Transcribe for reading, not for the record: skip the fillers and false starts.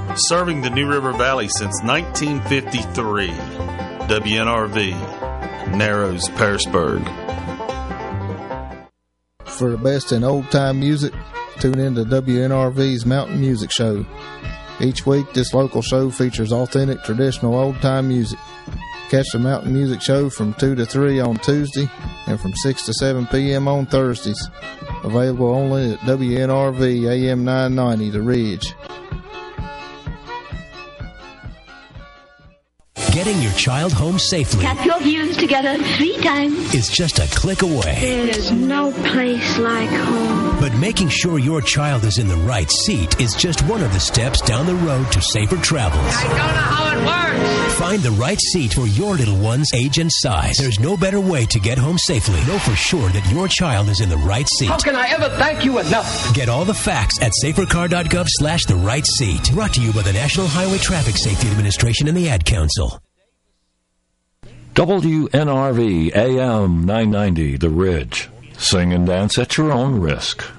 Serving the New River Valley since 1953. WNRV, Narrows, Pearisburg. For the best in old-time music, tune in to WNRV's Mountain Music Show. Each week, this local show features authentic, traditional old-time music. Catch the Mountain Music Show from 2 to 3 on Tuesday and from 6 to 7 p.m. on Thursdays. Available only at WNRV AM 990, The Ridge. Getting your child home safely. Tap your views together 3 times. Is just a click away. There's no place like home. But making sure your child is in the right seat is just one of the steps down the road to safer travels. I don't know how it works. Find the right seat for your little one's age and size. There's no better way to get home safely. Know for sure that your child is in the right seat. How can I ever thank you enough? Get all the facts at safercar.gov/the right seat. Brought to you by the National Highway Traffic Safety Administration and the Ad Council. WNRV AM 990, The Ridge. Sing and dance at your own risk.